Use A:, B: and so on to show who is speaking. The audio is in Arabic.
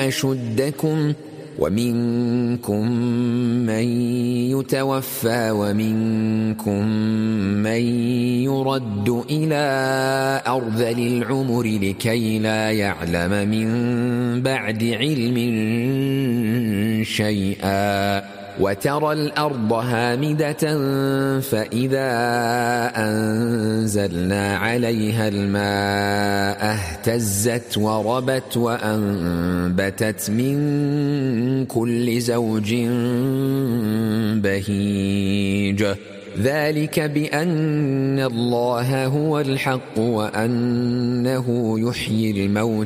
A: أشدكم ومنكم من يتوفى ومنكم من يرد إلى أرذل العمر لكي لا يعلم من بعد علم شيئا وترى الأرض هامدة فإذا أنزلنا عليها الماء اهتزت وربت وأنبتت من كل زوج بهيج ذلك بأن الله هو الحق وأنه يحيي الموتى